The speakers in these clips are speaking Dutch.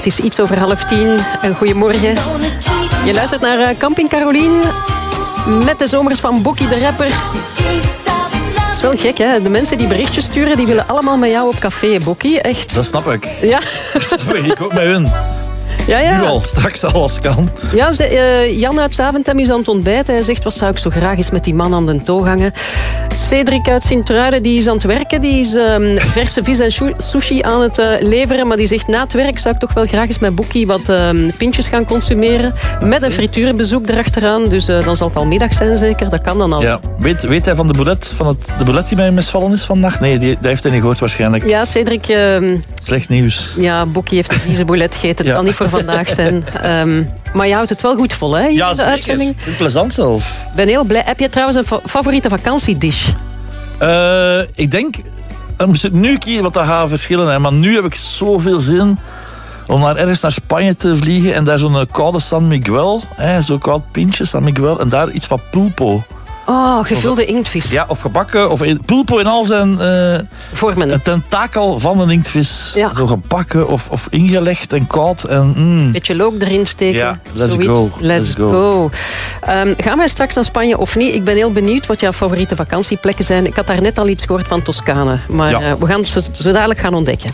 is iets over 9:30. Een goeiemorgen. Je luistert naar Camping Carolien met de zomers van Bokkie de rapper. Het is wel gek, hè? De mensen die berichtjes sturen, die willen allemaal met jou op café, Bokkie. Echt. Dat snap ik. Ja. Dat snap ik ook met hun. Ja. Nu al, straks al als kan. Ja, Jan uit Zaventem is aan het ontbijten. Hij zegt, wat zou ik zo graag eens met die man aan de toog hangen. Cedric uit Sint-Truiden, die is aan het werken. Die is verse vis en sushi aan het leveren. Maar die zegt, na het werk zou ik toch wel graag eens met Bokkie wat pintjes gaan consumeren. Met een frituurbezoek erachteraan. Dus dan zal het al middag zijn zeker. Dat kan dan al. Ja. Weet hij van de boulet, de boulet die mij misvallen is vandaag? Nee, dat heeft hij niet gehoord waarschijnlijk. Ja, Cedric... Slecht nieuws. Ja, Bokkie heeft een vieze boulet gegeten. Het zal niet voor vandaag zijn. Maar je houdt het wel goed vol, hè? Ja, de zeker. uitzending. Ik vind het plezant zelf. Ik ben heel blij. Heb je trouwens een favoriete vakantiedish? Ik denk... Nu kiezen wat dat gaat verschillen. Hè, maar nu heb ik zoveel zin om ergens naar Spanje te vliegen. En daar zo'n koude San Miguel. Zo'n koud pintje San Miguel. En daar iets van pulpo. Oh, gevulde inktvis. Ja, of gebakken. Of pulpo in al zijn... vormen. Een tentakel van een inktvis. Ja. Zo gebakken of ingelegd en koud. Beetje look erin steken. Ja, let's zoiets. go. Let's go. Gaan wij straks naar Spanje of niet? Ik ben heel benieuwd wat jouw favoriete vakantieplekken zijn. Ik had daar net al iets gehoord van Toscane. Maar we gaan het zo dadelijk gaan ontdekken.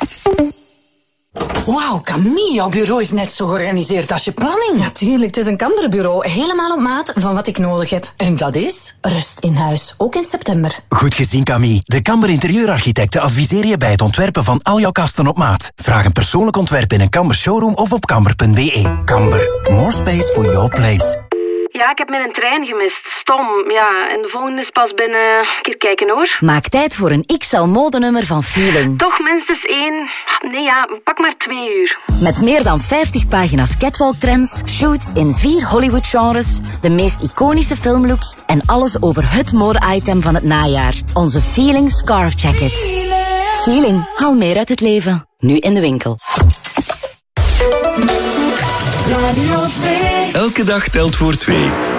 Wauw, Camille, jouw bureau is net zo georganiseerd als je planning. Natuurlijk, het is een Kamberbureau. Helemaal op maat van wat ik nodig heb. En dat is? Rust in huis, ook in september. Goed gezien, Camille. De Kamber Interieurarchitecten adviseren je bij het ontwerpen van al jouw kasten op maat. Vraag een persoonlijk ontwerp in een Kamber showroom of op kamber.be. Kamber, more space for your place. Ja, ik heb mijn trein gemist. Stom. Ja, en de volgende is pas binnen... Een keer kijken, hoor. Maak tijd voor een XL-modenummer van Feeling. Toch minstens 1... Nee, ja, pak maar 2 uur. Met meer dan 50 pagina's catwalk-trends, shoots in 4 Hollywood-genres, de meest iconische filmlooks en alles over het mode-item van het najaar. Onze Feeling Scarf Jacket. Feeling, haal meer uit het leven. Nu in de winkel. Elke dag telt voor 2.